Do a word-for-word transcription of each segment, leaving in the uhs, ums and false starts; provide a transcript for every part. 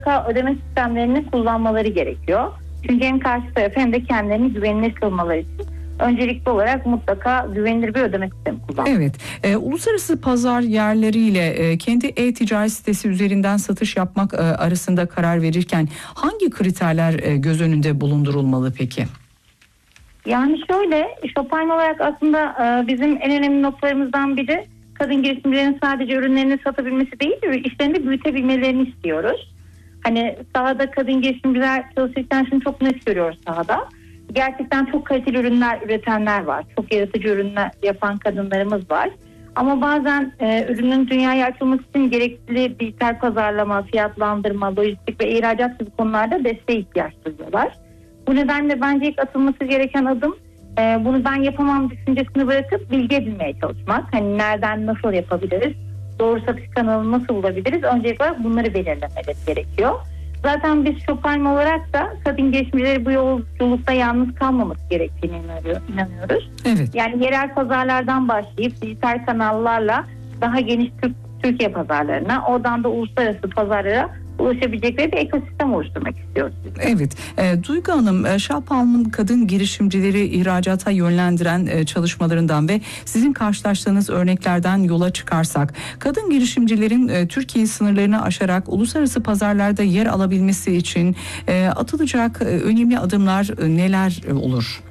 ödeme sistemlerini kullanmaları gerekiyor. Çünkü hem karşı tarafı hem de kendilerini güvenilir kılmaları için öncelikli olarak mutlaka güvenilir bir ödeme sistemi kullanmalı. Evet, e, uluslararası pazar yerleriyle e, kendi e-ticaret sitesi üzerinden satış yapmak e, arasında karar verirken hangi kriterler e, göz önünde bulundurulmalı peki? Yani şöyle, Shopify olarak aslında e, bizim en önemli noktalarımızdan biri kadın girişimcilerin sadece ürünlerini satabilmesi değil, işlerini büyütebilmelerini istiyoruz. Hani sahada kadın girişimciler çalışırken şimdi çok net görüyoruz sahada. Gerçekten çok kaliteli ürünler üretenler var. Çok yaratıcı ürünler yapan kadınlarımız var. Ama bazen e, ürünün dünyaya açılması için gerekli dijital pazarlama, fiyatlandırma, lojistik ve ihracat gibi konularda desteğe ihtiyaç duyuyorlar. Bu nedenle bence ilk atılması gereken adım e, bunu ben yapamam düşüncesini bırakıp bilgi edinmeye çalışmak. Hani nereden nasıl yapabiliriz? Doğru satış kanalını nasıl bulabiliriz? Öncelikle bunları belirlemeleri gerekiyor. Zaten biz Shopify olarak da kadın girişimcileri bu yolculukta yalnız kalmaması gerektiğine inanıyoruz. Evet. Yani yerel pazarlardan başlayıp dijital kanallarla daha geniş Türk, Türkiye pazarlarına, oradan da uluslararası pazarlara ulaşabilecekleri bir ekosistem oluşturmak istiyoruz. Evet. E, Duygu Hanım, e, Şapalm'ın kadın girişimcileri ihracata yönlendiren e, çalışmalarından ve sizin karşılaştığınız örneklerden yola çıkarsak, kadın girişimcilerin e, Türkiye sınırlarını aşarak uluslararası pazarlarda yer alabilmesi için e, atılacak e, önemli adımlar e, neler e, olur?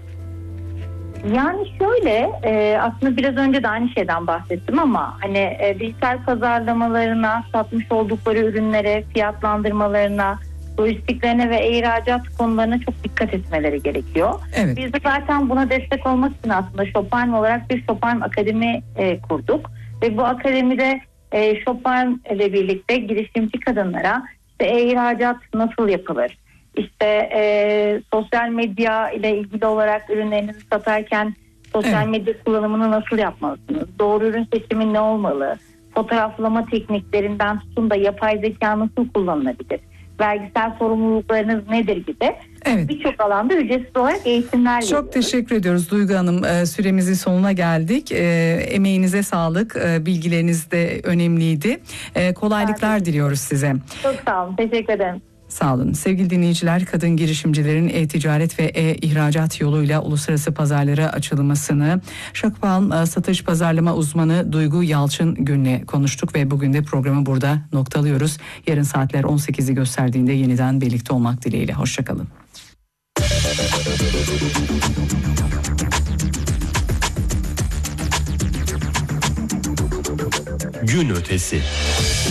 Yani şöyle, e, aslında biraz önce de aynı şeyden bahsettim ama hani e, dijital pazarlamalarına, satmış oldukları ürünlere, fiyatlandırmalarına, lojistiklerine ve ihracat konularına çok dikkat etmeleri gerekiyor. Evet. Biz de zaten buna destek olmak için aslında Shopify olarak bir Shopify Akademi e, kurduk ve bu akademide e, Shopify ile birlikte girişimci kadınlara işte e-ihracat nasıl yapılır? İşte e, sosyal medya ile ilgili olarak ürünlerinizi satarken sosyal evet. medya kullanımını nasıl yapmalısınız? Doğru ürün seçimi ne olmalı? Fotoğraflama tekniklerinden tutun da yapay zeka nasıl kullanılabilir? Vergisel sorumluluklarınız nedir gibi evet. birçok alanda ücretsiz olarak eğitimler veriyoruz. Çok teşekkür ediyoruz Duygu Hanım. E, süremizin sonuna geldik. E, emeğinize sağlık. E, bilgileriniz de önemliydi. E, kolaylıklar evet. diliyoruz size. Çok sağ olun. Teşekkür ederim. Sağ olun. Sevgili dinleyiciler, kadın girişimcilerin e-ticaret ve e-ihracat yoluyla uluslararası pazarlara açılmasını Shopify satış pazarlama uzmanı Duygu Yalçın Gün'le konuştuk ve bugün de programı burada noktalıyoruz. Yarın saatler on sekizi gösterdiğinde yeniden birlikte olmak dileğiyle. Hoşçakalın. Gün ötesi.